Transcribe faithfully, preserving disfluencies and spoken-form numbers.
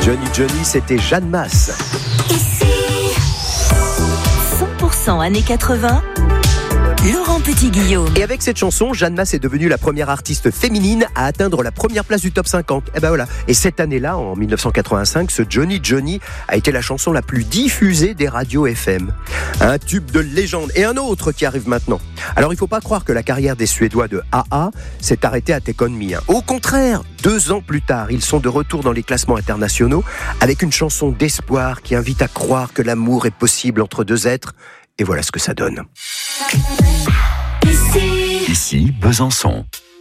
Johnny Johnny, c'était Jeanne Masse. Ici, cent pour cent années quatre-vingts, Laurent Petit-Guillaume. Et avec cette chanson, Jeanne Masse est devenue la première artiste féminine à atteindre la première place du top cinquante. Et ben voilà. Et cette année-là, en dix-neuf cent quatre-vingt-cinq, ce Johnny Johnny a été la chanson la plus diffusée des radios F M. Un tube de légende. Et un autre qui arrive maintenant. Alors il ne faut pas croire que la carrière des Suédois de A A s'est arrêtée à Take On Me. Hein. Au contraire, deux ans plus tard, ils sont de retour dans les classements internationaux avec une chanson d'espoir qui invite à croire que l'amour est possible entre deux êtres. Et voilà ce que ça donne. Ici, Ici, Besançon.